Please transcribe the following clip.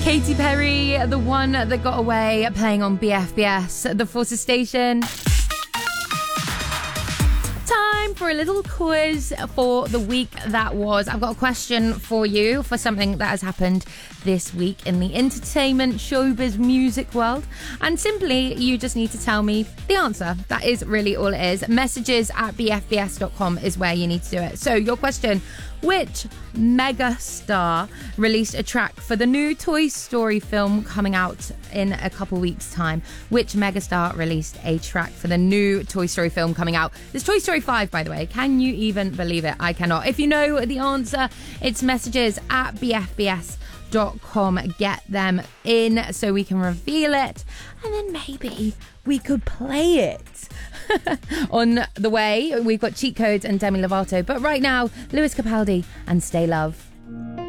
Katy Perry, the one that got away, playing on BFBS, the Forces station. Time for a little quiz for the week that was. I've got a question for you for something that has happened this week in the entertainment, showbiz, music world. And simply, you just need to tell me the answer. That is really all it is. Messages@bfbs.com is where you need to do it. So your question: which mega star released a track for the new Toy Story film coming out in a couple weeks' time? Which mega star released a track for the new Toy Story film coming out? There's Toy Story 5, by the way. Can you even believe it? I cannot. If you know the answer, it's messages@bfbs.com. Get them in so we can reveal it, and then maybe we could play it. On the way, we've got Cheat Codes and Demi Lovato, but right now, Lewis Capaldi and Stay Love.